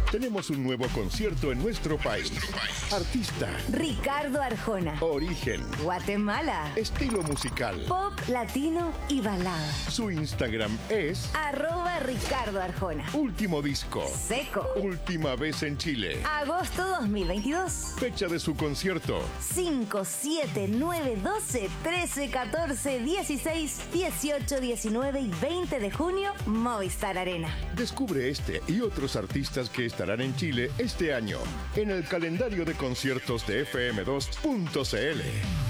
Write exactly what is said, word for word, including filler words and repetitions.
Tenemos un nuevo concierto en nuestro país. Artista. Ricardo Arjona. Origen. Guatemala. Estilo musical. Pop, latino y balada. Su Instagram es Arroba Ricardo Arjona. Último disco. Seco. Última vez en Chile. Agosto dos mil veintidós. Fecha de su concierto. cinco, siete, nueve, doce, trece, catorce, dieciséis, dieciocho, diecinueve y veinte de junio, Movistar Arena. Descubre este y otros artistas que estarán en Chile este año en el calendario de conciertos de F M dos punto C L.